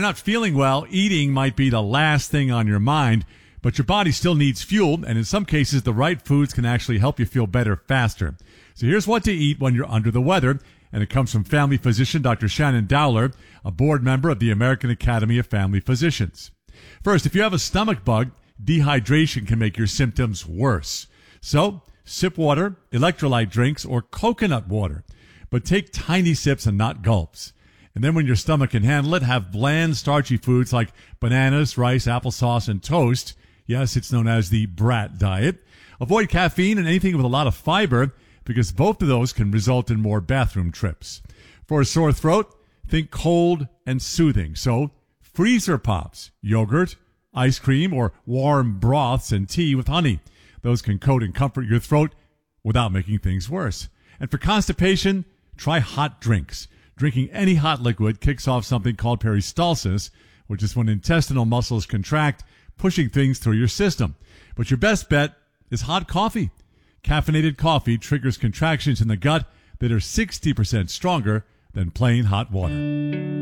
not feeling well, eating might be the last thing on your mind, but your body still needs fuel, and in some cases, the right foods can actually help you feel better faster. So here's what to eat when you're under the weather, and it comes from family physician Dr. Shannon Dowler, a board member of the American Academy of Family Physicians. First, if you have a stomach bug, dehydration can make your symptoms worse. So, sip water, electrolyte drinks, or coconut water, but take tiny sips and not gulps. And then when your stomach can handle it, have bland, starchy foods like bananas, rice, applesauce, and toast. Yes, it's known as the brat diet. Avoid caffeine and anything with a lot of fiber, because both of those can result in more bathroom trips. For a sore throat, think cold and soothing. So, freezer pops, yogurt, ice cream, or warm broths and tea with honey. Those can coat and comfort your throat without making things worse. And for constipation, try hot drinks. Drinking any hot liquid kicks off something called peristalsis, which is when intestinal muscles contract, pushing things through your system. But your best bet is hot coffee. Caffeinated coffee triggers contractions in the gut that are 60% stronger than plain hot water.